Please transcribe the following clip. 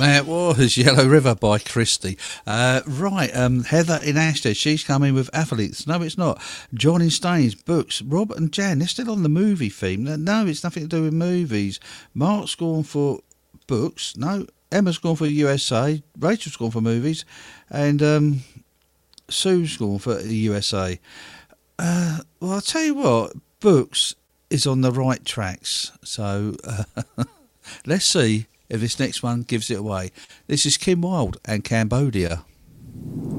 That was Yellow River by Christie. Heather in Ashtead, she's coming with Athletes. No, it's not. John in Staines, books. Rob and Jan, they're still on the movie theme. No, it's nothing to do with movies. Mark's gone for books. No, Emma's gone for USA. Rachel's gone for movies. And Sue's gone for the USA. Well, I'll tell you what, books is on the right tracks. So let's see if this next one gives it away. This is Kim Wilde and Cambodia.